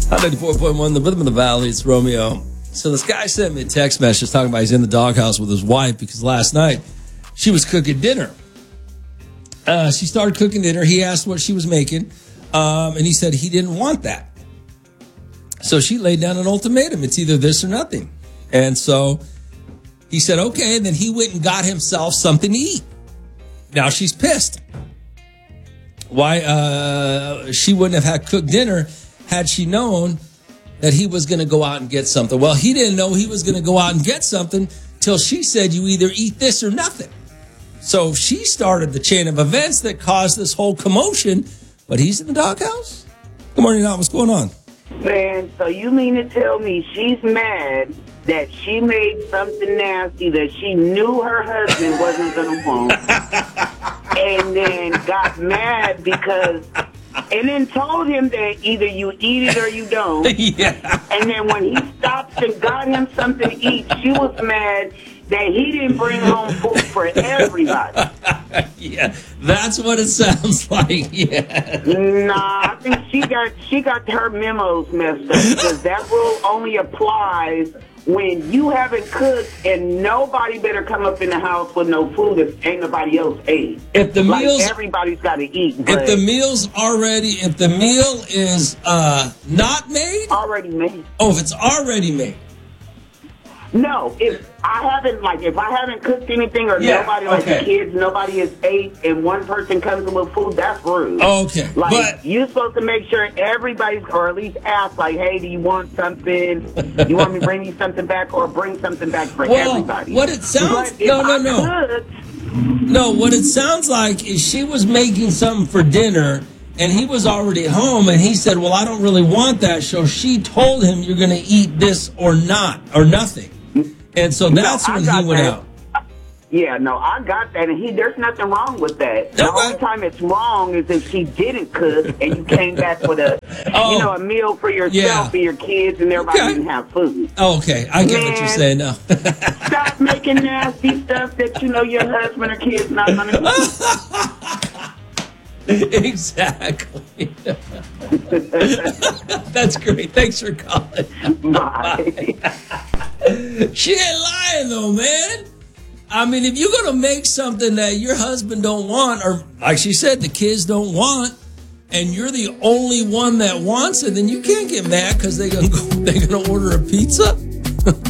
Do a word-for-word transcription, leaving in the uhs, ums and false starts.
ninety-four point one, the rhythm of the valley. It's Romeo. So this guy sent me a text message talking about he's in the doghouse with his wife because last night she was cooking dinner. Uh, she started cooking dinner. He asked what she was making, um, and he said he didn't want that. So she laid down an ultimatum. It's either this or nothing. And so he said, okay. And then he went and got himself something to eat. Now she's pissed. Why uh, she wouldn't have had cooked dinner had she known that he was going to go out and get something. Well, he didn't know he was going to go out and get something till she said, you either eat this or nothing. So she started the chain of events that caused this whole commotion, but he's in the doghouse? Good morning, Al. What's going on? Man, so you mean to tell me she's mad that she made something nasty that she knew her husband wasn't going to want, and then got mad because, and then told him that either you eat it or you don't. Yeah. And then when he stops and got him something to eat, she was mad that he didn't bring home food for everybody. Yeah, that's what it sounds like. Yeah. Nah, I think she got she got her memos messed up because that rule only applies when you haven't cooked and nobody better come up in the house with no food if ain't nobody else ate. If the like meals, everybody's got to eat. If the meal's already, if the meal is uh, not made, already made. Oh, if it's already made. No, if I haven't, like, if I haven't cooked anything or Yeah, nobody, like okay. the kids, nobody has ate, and one person comes in with food, that's rude. Okay, like, but you're supposed to make sure everybody's, or at least ask, like, hey, do you want something? You want me to bring you something back, or bring something back for well, everybody? what it sounds, But if no, no, I no. cooked, No, what it sounds like is she was making something for dinner, and he was already home, and he said, well, I don't really want that, so she told him you're going to eat this or not, or nothing. And so that's no, when he went that. out. Yeah, no, I got that, and he there's nothing wrong with that. The Okay. only time it's wrong is if she didn't cook and you came back with a, Oh. you know, a meal for yourself Yeah. and your kids, and everybody Okay. didn't have food. Oh, okay, I get what you're Man. saying now. Stop making nasty stuff that you know your husband or kids not gonna eat. Exactly. That's great. Thanks for calling. Bye. She ain't lying though, man. I mean, if you're gonna make something that your husband don't want, or like she said, the kids don't want, and you're the only one that wants it, then you can't get mad because they're gonna go, they're gonna order a pizza.